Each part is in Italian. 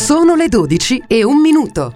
Sono le 12:01.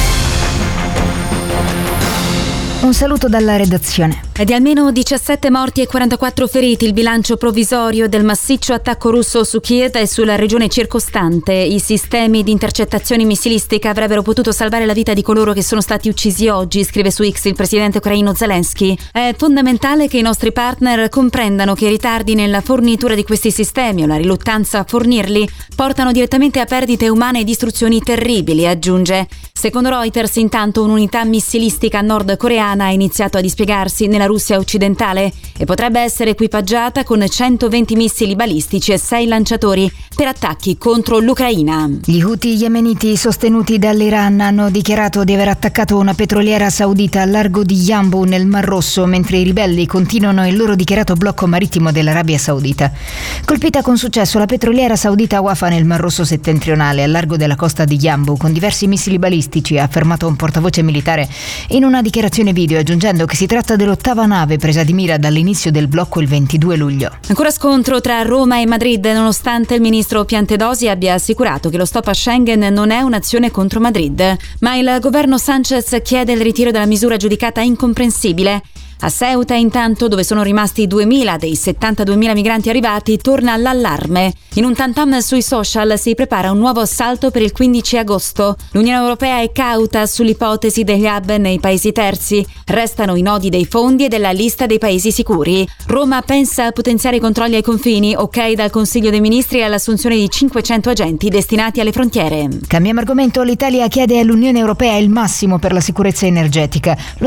Un saluto dalla redazione. È di almeno 17 morti e 44 feriti il bilancio provvisorio del massiccio attacco russo su Kiev e sulla regione circostante. I sistemi di intercettazione missilistica avrebbero potuto salvare la vita di coloro che sono stati uccisi oggi, scrive su X il presidente ucraino Zelensky. È fondamentale che i nostri partner comprendano che i ritardi nella fornitura di questi sistemi o la riluttanza a fornirli portano direttamente a perdite umane e distruzioni terribili, aggiunge. Secondo Reuters, intanto, un'unità missilistica nordcoreana ha iniziato a dispiegarsi nella Russia occidentale e potrebbe essere equipaggiata con 120 missili balistici e 6 lanciatori per attacchi contro l'Ucraina. Gli Houthi yemeniti sostenuti dall'Iran hanno dichiarato di aver attaccato una petroliera saudita al largo di Yanbu nel Mar Rosso, mentre i ribelli continuano il loro dichiarato blocco marittimo dell'Arabia Saudita. Colpita con successo la petroliera saudita Wafa nel Mar Rosso settentrionale, al largo della costa di Yanbu, con diversi missili balistici, ha affermato un portavoce militare in una dichiarazione video, aggiungendo che si tratta dell'8ª nave presa di mira dall'inizio del blocco il 22 luglio. Ancora scontro tra Roma e Madrid, nonostante il ministro Piantedosi abbia assicurato che lo stop a Schengen non è un'azione contro Madrid, ma il governo Sánchez chiede il ritiro della misura giudicata incomprensibile. A Ceuta, intanto, dove sono rimasti 2.000 dei 72.000 migranti arrivati, torna l'allarme. In un tantam sui social si prepara un nuovo assalto per il 15 agosto. L'Unione Europea è cauta sull'ipotesi degli hub nei paesi terzi. Restano i nodi dei fondi e della lista dei paesi sicuri. Roma pensa a potenziare i controlli ai confini, ok dal Consiglio dei Ministri e all'assunzione di 500 agenti destinati alle frontiere. Cambiamo argomento. L'Italia chiede all'Unione Europea il massimo per la sicurezza energetica, lo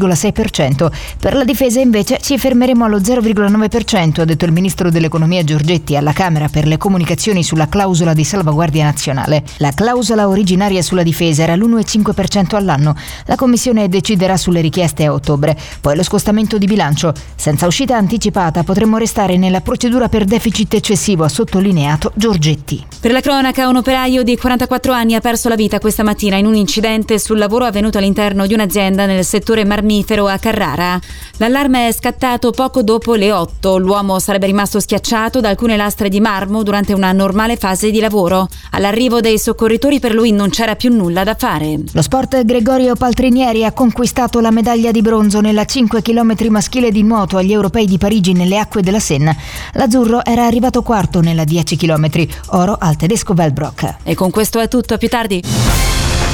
0,6%. Per la difesa invece ci fermeremo allo 0,9%, ha detto il ministro dell'economia Giorgetti alla Camera per le comunicazioni sulla clausola di salvaguardia nazionale. La clausola originaria sulla difesa era l'1,5% all'anno. La Commissione deciderà sulle richieste a ottobre. Poi lo scostamento di bilancio. Senza uscita anticipata potremmo restare nella procedura per deficit eccessivo, ha sottolineato Giorgetti. Per la cronaca, un operaio di 44 anni ha perso la vita questa mattina in un incidente sul lavoro avvenuto all'interno di un'azienda nel settore marmifero a Carrara. L'allarme è scattato poco dopo le 8. L'uomo sarebbe rimasto schiacciato da alcune lastre di marmo durante una normale fase di lavoro. All'arrivo dei soccorritori per lui non c'era più nulla da fare. Lo sport. Gregorio Paltrinieri ha conquistato la medaglia di bronzo nella 5 km maschile di nuoto agli Europei di Parigi nelle acque della Senna. L'azzurro era arrivato quarto nella 10 km, oro al tedesco Wellbrock. E con questo è tutto, a più tardi.